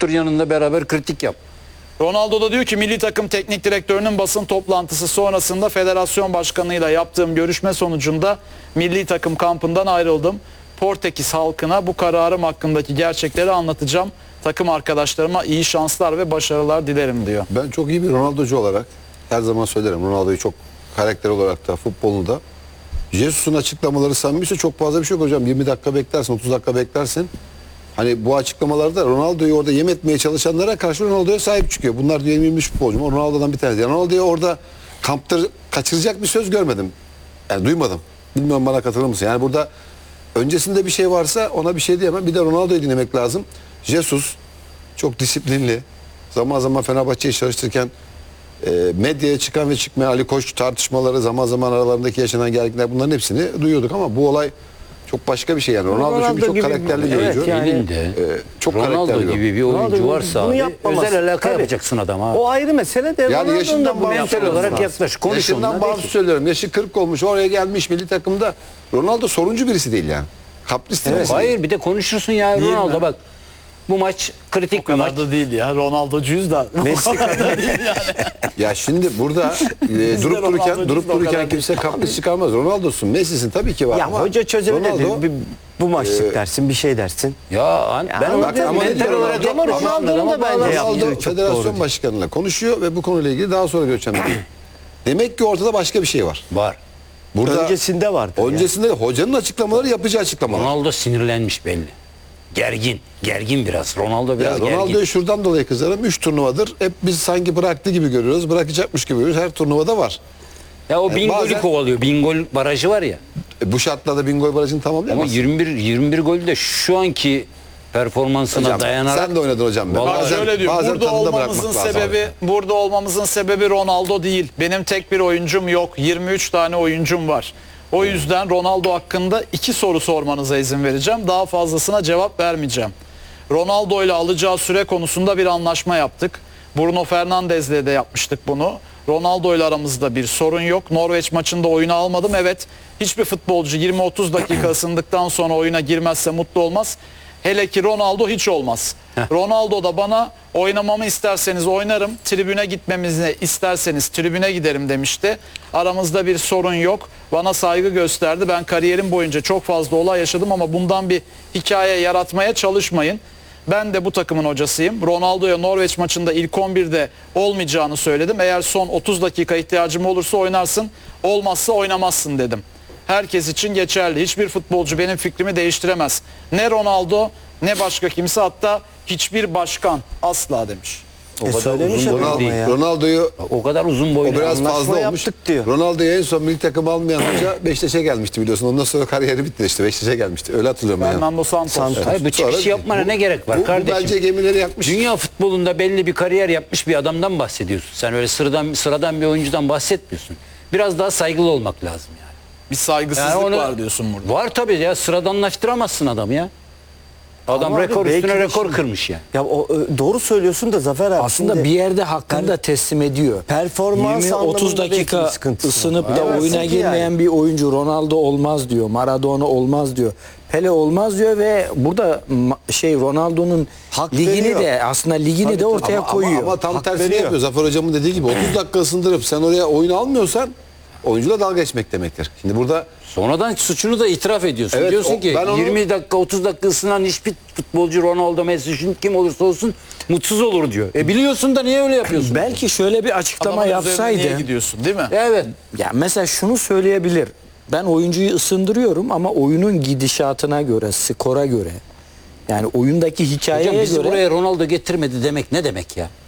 otur yanında beraber kritik yap. Ronaldo da diyor ki milli takım teknik direktörünün basın toplantısı sonrasında federasyon başkanıyla yaptığım görüşme sonucunda milli takım kampından ayrıldım. Portekiz halkına bu kararım hakkındaki gerçekleri anlatacağım. Takım arkadaşlarıma iyi şanslar ve başarılar dilerim diyor. Ben çok iyi bir Ronaldocu olarak her zaman söylerim. Ronaldo'yu çok karakter olarak da futbolunu da. Jesus'un açıklamaları samimiyse çok fazla bir şey yok hocam. 20 dakika beklersin, 30 dakika beklersin. Hani bu açıklamalarda Ronaldo'yu orada yem etmeye çalışanlara karşı Ronaldo'ya sahip çıkıyor. Bunlar diyor yenilmiş futbolcu mu? Ronaldo'dan bir tanesi. Yani Ronaldo'ya orada kampta kaçıracak bir söz görmedim. Yani duymadım. Bilmiyorum, bana katılır mısın? Yani burada öncesinde bir şey varsa ona bir şey diyemem. Bir de Ronaldo'yu dinlemek lazım. Jesus çok disiplinli. Zaman zaman Fenerbahçe'yi çalıştırırken medyaya çıkan ve çıkmayan Ali Koç tartışmaları, zaman zaman aralarındaki yaşanan gerginlikler, bunların hepsini duyuyorduk ama bu olay çok başka bir şey yani. Ronaldo çünkü çok karakterli bir oyuncu. Yani, elinde çok Ronaldo karakterli gibi bir oyuncu Ronaldo varsa bunu abi, yapmaması. özel alaka Tabii. yapacaksın adama. O ayrı mesele de Yani Ronaldo'nun yaşından da bunu bağımsız mental yapması olarak lazım. yaklaş. Konuş Yaşından onunla. bağımsız söylüyorum. Yaşı 40 olmuş, oraya gelmiş milli takımda. Ronaldo soruncu birisi değil yani. Kaprisli birisi değil. Hayır, bir de konuşursun ya Değil Ronaldo mi? bak. Bu maç O kritik bir maç. kadar da değil ya. Ronaldo'cuyuz da. Messi kadar. Ya şimdi burada durup Ronaldo'cuyuz dururken da o kadar kimse kapris çıkarmaz. Ronaldo'sun, Messi'sin tabii ki var. Ya ama hoca çözebilir. Ronaldo, Bu maçlık dersin, bir şey dersin. Ben ama bak, ama mental Ronaldo- olarak ama yaklaşıyorum Ronaldo'nun da adama, bence bağlar. yaptığı Ronaldo çok federasyon doğru. başkanıyla konuşuyor ve bu konuyla ilgili daha sonra görüşeceğim. Demek ki ortada başka bir şey var. Var. Burada Öncesinde vardı. öncesinde hocanın açıklamaları, yapacağı açıklamalar. Ronaldo sinirlenmiş belli. Gergin biraz. Ronaldo Ya biraz gergin. Ronaldo'yu şuradan dolayı kızarım. 3 turnuvadır hep biz sanki bıraktı gibi görüyoruz. Bırakacakmış gibi görüyoruz. Her turnuvada var. Ya o 1000 golü bazen- kovalıyor. 1000 gol barajı var ya. Bu şartlarda 1000 gol barajını Ama tamamlayamaz. 21 golü de şu anki performansına Hocam, dayanarak sen de oynadın hocam. be. Vallahi Bak şöyle diyor. bazen Burada tadında olmamızın bırakmak lazım. sebebi Ronaldo değil. Benim tek bir oyuncum yok. 23 tane oyuncum var. O yüzden Ronaldo hakkında 2 soru sormanıza izin vereceğim. Daha fazlasına cevap vermeyeceğim. Ronaldo ile alacağı süre konusunda bir anlaşma yaptık. Bruno Fernandes'le de yapmıştık bunu. Ronaldo ile aramızda bir sorun yok. Norveç maçında oyuna almadım. Evet, hiçbir futbolcu 20-30 dakika ısındıktan sonra oyuna girmezse mutlu olmaz. Hele ki Ronaldo hiç olmaz. Ronaldo da bana oynamamı isterseniz oynarım, tribüne gitmemizi isterseniz tribüne giderim demişti. Aramızda bir sorun yok. Bana saygı gösterdi. Ben kariyerim boyunca çok fazla olay yaşadım ama bundan bir hikaye yaratmaya çalışmayın. Ben de bu takımın hocasıyım. Ronaldo'ya Norveç maçında ilk 11'de olmayacağını söyledim. Eğer son 30 dakika ihtiyacım olursa oynarsın, olmazsa oynamazsın dedim. Herkes için geçerli. Hiçbir futbolcu benim fikrimi değiştiremez. Ne Ronaldo ne başka kimse, hatta hiçbir başkan asla demiş. o kadar söylemiş uzun adam boylu ama değil. ya. Ronaldo'yu O kadar uzun o boylu. biraz anlaşma fazla olmuş. yaptık diyor. Ronaldo'yu en son milli takım almayan hoca Beşiktaş'a gelmişti biliyorsun. Ondan sonra kariyeri bitti işte. Beşiktaş'a gelmişti. Öyle hatırlıyorum ben. Fernando Santos. Hayır, bu çıkış Sonra- yapmana ne gerek var Bu kardeşim? bence gemileri yakmış. Dünya futbolunda belli bir kariyer yapmış bir adamdan bahsediyorsun. Sen öyle sıradan bir oyuncudan bahsetmiyorsun. Biraz daha saygılı olmak lazım yani. Bir saygısızlık Yani onu- var diyorsun burada. Var tabii ya, sıradanlaştıramazsın adamı ya. Adam Ama abi rekor belki üstüne de rekor şimdi- kırmış ya. Ya doğru söylüyorsun da Zafer abi. Aslında şimdi bir yerde hakkını da teslim ediyor. performans 20-30 anlamında belki dakika bir sıkıntısı ısınıp var. da Evet, oyuna sıkıntı girmeyen yani. bir oyuncu Ronaldo olmaz diyor. Maradona olmaz diyor. Pele olmaz diyor ve burada Ronaldo'nun Hak ligini veriyor. de aslında ligini de ortaya koyuyor. Ama tam Hak tersini veriyor. yapıyor. Zafer hocamın dediği gibi 30 dakika ısındırıp sen oraya oyunu almıyorsan oyuncuyla dalga geçmek demektir. Şimdi burada Sonradan suçunu da itiraf ediyorsun. Evet, Diyorsun ki ben onu- 20 dakika 30 dakika ısınan hiçbir futbolcu Ronaldo, Messi, kim olursa olsun mutsuz olur diyor. Biliyorsun da niye öyle yapıyorsun? Belki şöyle bir açıklama Adamın üzerine yapsaydı. niye gidiyorsun, değil mi? Evet. Ya mesela şunu söyleyebilir. Ben oyuncuyu ısındırıyorum ama oyunun gidişatına göre, skora göre. Yani oyundaki hikayeye Hocam bizi göre. buraya Ronaldo getirmedi demek ne demek ya?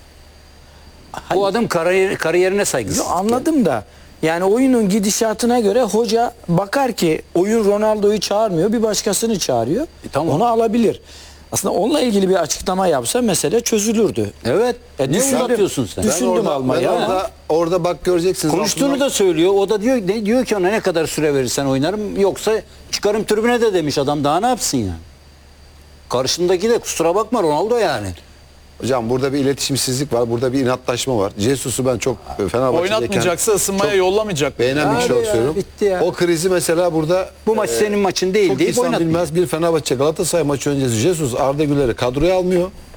Bu adam kariyerine saygısız. Yo, anladım da. Yani oyunun gidişatına göre hoca bakar ki oyun Ronaldo'yu çağırmıyor, bir başkasını çağırıyor. Tamam. Onu alabilir. Aslında onunla ilgili bir açıklama yapsa mesele çözülürdü. Evet. Ne düşündüm. uzatıyorsun sen? Düşün- Düşündüm almayı ama- orada bak göreceksiniz. Konuştuğunu da söylüyor. O da diyor ki ona ne kadar süre verirsen oynarım. Yoksa çıkarım tribüne de demiş adam. Daha ne yapsın yani? Karşındaki de kusura bakma Ronaldo yani. Hocam burada bir iletişimsizlik var. Burada bir inatlaşma var. Jesus'u ben çok Fenerbahçe'deyken Oynatmayacaksa ısınmaya çok yollamayacak. beğenen bir Hadi şey ya, söylüyorum. bitti ya. O krizi mesela burada Bu maç senin maçın değil çok deyip insan oynatmayacak. bilmez bir Fenerbahçe Galatasaray maçı öncesi Jesus Arda Güler'i kadroya almıyor.